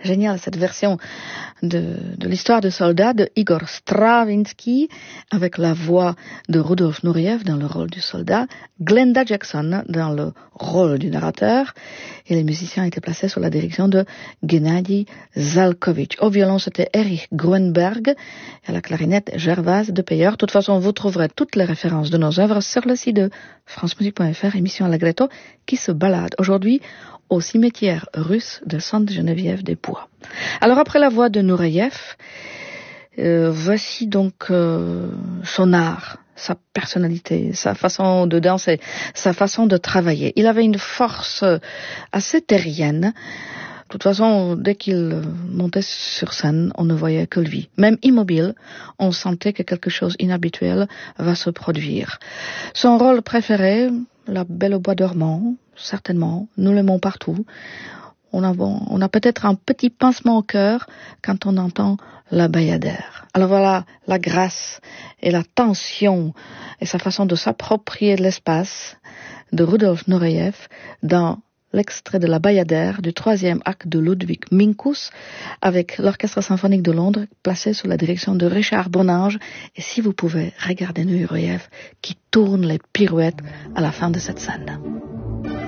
génial cette version de l'histoire de soldat de Igor Stravinsky avec la voix de Rudolf Nureyev dans le rôle du soldat, Glenda Jackson dans le rôle du narrateur et les musiciens étaient placés sous la direction de Gennady Zalkovitch. Au violon c'était Erich Grönberg et à la clarinette Gervase de Peyer. De toute façon vous trouverez toutes les références de nos œuvres sur le site de francemusique.fr, émission Allegretto qui se balade aujourd'hui au cimetière russe de Sainte-Geneviève-des-Bois. Alors après la voix de Nureyev, voici donc son art, sa personnalité, sa façon de danser, sa façon de travailler. Il avait une force assez terrienne. De toute façon, dès qu'il montait sur scène, on ne voyait que lui. Même immobile, on sentait que quelque chose d'inhabituel va se produire. Son rôle préféré, La Belle au bois dormant, certainement, Nous l'aimons partout. On a peut-être un petit pincement au cœur quand on entend La Bayadère. Alors voilà la grâce et la tension et sa façon de s'approprier de l'espace de Rudolf Nureyev dans l'extrait de La Bayadère du 3e acte de Ludwig Minkus avec l'Orchestre symphonique de Londres placé sous la direction de Richard Bonange. Et si vous pouvez, regardez Nureyev qui tourne les pirouettes à la fin de cette scène.